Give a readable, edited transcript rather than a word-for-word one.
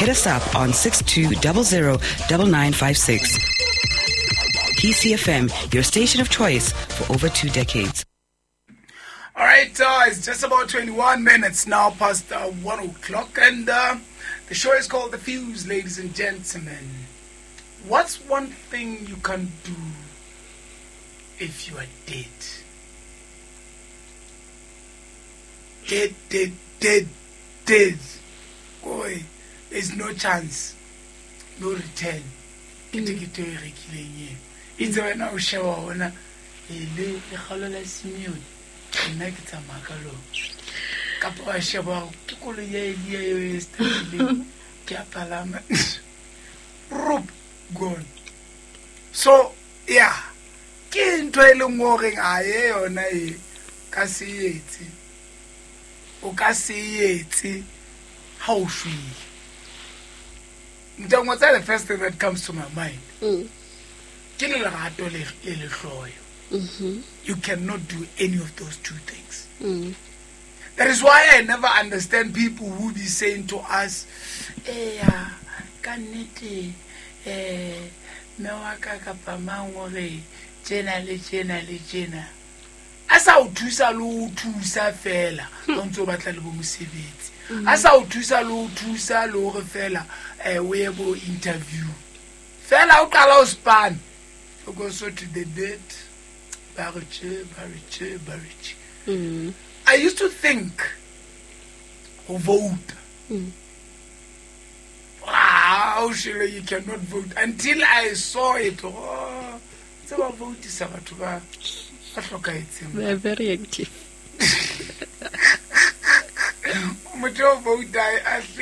hit us up on 62009956. PCFM, your station of choice for over 2 decades. All right, it's just about 21 minutes now past 1 o'clock, and the show is called The Fuse, ladies and gentlemen. What's one thing you can do if you are dead? Dead. Boy, there's no chance, no return. It's when I was showing a little colorless mute. Next time I go. Kappa Shaba, Kikulia, Kapalama, Roop gone. So, yeah, Kin Trailum walking aye or nay, Cassieti. O Cassieti, how free. Then what's the first thing that comes to my mind? You cannot do any of those two things. That is why I never understand people who be saying to us, kanete mewaka kapa mangore jena asa o thusa lo thusa fela ontso batla le bo mosebetsi asa o thusa lo thusa lo re fela webo interview fela o qala o span o go so to the date bariche. I used to think of vote. Wow, surely you cannot vote until I saw it. Oh, it's about vote is about to they're very active. Vote, I